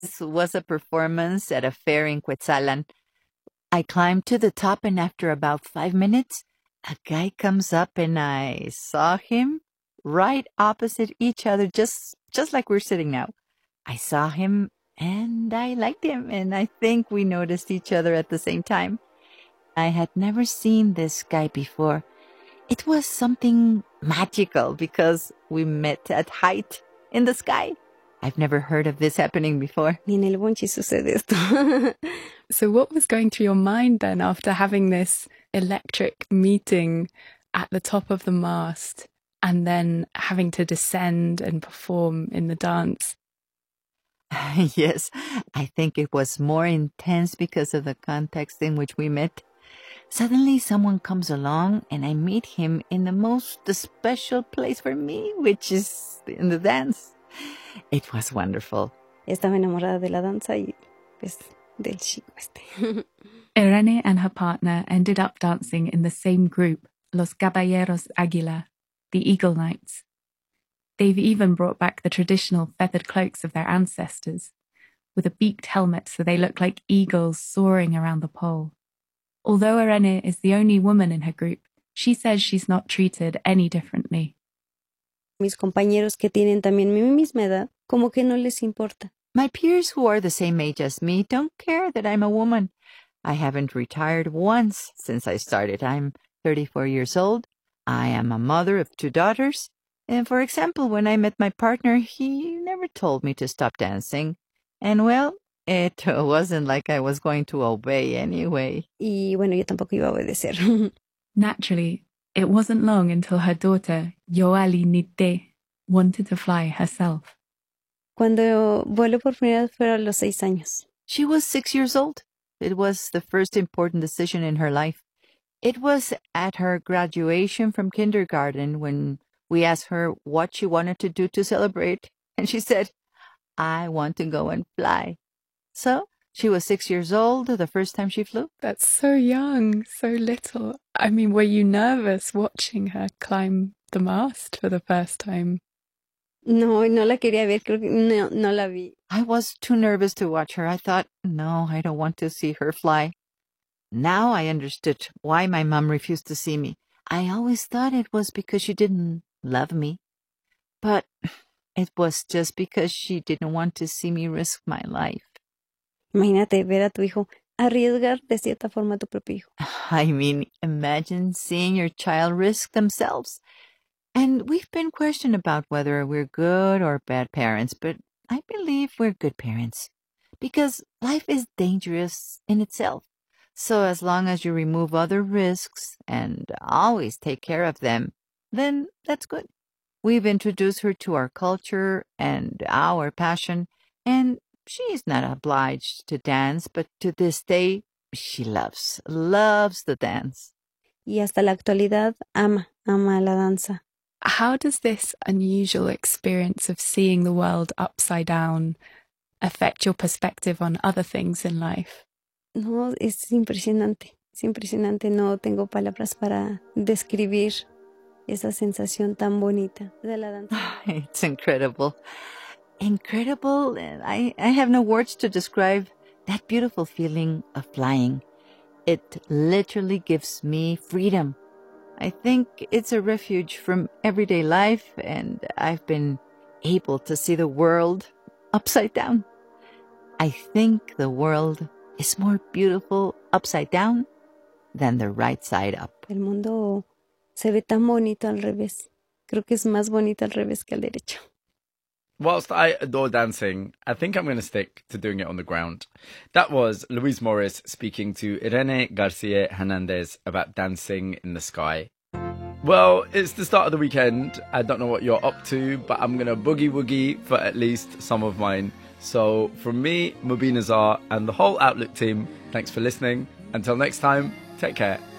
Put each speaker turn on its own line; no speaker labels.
This was a performance at a fair in Quetzalan. I climbed to the top, and after about 5 minutes, a guy comes up, and I saw him right opposite each other, just like we're sitting now. I saw him, and I liked him, and I think we noticed each other at the same time. I had never seen this guy before. It was something magical because we met at height in the sky. I've never heard of this happening before.
Ni en el bonchi sucede esto.
So what was going through your mind then after having this electric meeting at the top of the mast and then having to descend and perform in the dance?
Yes, I think it was more intense because of the context in which we met. Suddenly someone comes along and I meet him in the most special place for me, which is in the dance. It was wonderful.
Estaba enamorada de la danza y pues del chico este.
Irene and her partner ended up dancing in the same group, Los Caballeros Águila, the Eagle Knights. They've even brought back the traditional feathered cloaks of their ancestors, with a beaked helmet so they look like eagles soaring around the pole. Although Irene is the only woman in her group, she says she's not treated any differently.
Mis compañeros que tienen también mi misma edad, como que no les importa.
My peers who are the same age as me don't care that I'm a woman. I haven't retired once since I started. I'm 34 years old. I am a mother of 2 daughters. And for example, when I met my partner, he never told me to stop dancing. And well, it wasn't like I was going to obey anyway.
Y bueno, yo tampoco iba a obedecer.
Naturally, it wasn't long until her daughter, Yoali Nite, wanted to fly herself.
Cuando vuelo por primera vez fueron a los 6 años.
She was 6 years old. It was the first important decision in her life. It was at her graduation from kindergarten when we asked her what she wanted to do to celebrate. And she said, I want to go and fly. So she was 6 years old the first time she flew.
That's so young, so little. I mean, were you nervous watching her climb the mast for the first time?
No, no la quería ver, creo que no la vi.
I was too nervous to watch her. I thought, no, I don't want to see her fly. Now I understood why my mom refused to see me. I always thought it was because she didn't love me. But it was just because she didn't want to see me risk my life.
Imagínate ver a tu hijo arriesgar de cierta forma a tu propio hijo.
I mean, imagine seeing your child risk themselves. And we've been questioned about whether we're good or bad parents, but I believe we're good parents. Because life is dangerous in itself. So as long as you remove other risks and always take care of them, then that's good. We've introduced her to our culture and our passion, and she's not obliged to dance, but to this day, she loves the dance.
Y hasta la actualidad ama la danza.
How does this unusual experience of seeing the world upside down affect your perspective on other things in life?
No, es impresionante. Es impresionante. No tengo palabras para describir esa sensación tan bonita de la danza.
It's incredible. Incredible. I have no words to describe that beautiful feeling of flying. It literally gives me freedom. I think it's a refuge from everyday life, and I've been able to see the world upside down. I think the world is more beautiful upside down than the right side up.
El mundo se ve tan bonito al revés. Creo que es más bonito al revés que al derecho.
Whilst I adore dancing, I think I'm going to stick to doing it on the ground. That was Louise Morris speaking to Irene Garcia Hernandez about dancing in the sky. Well, it's the start of the weekend. I don't know what you're up to, but I'm going to boogie woogie for at least some of mine. So from me, Mubin Azar, and the whole Outlook team, thanks for listening. Until next time, take care.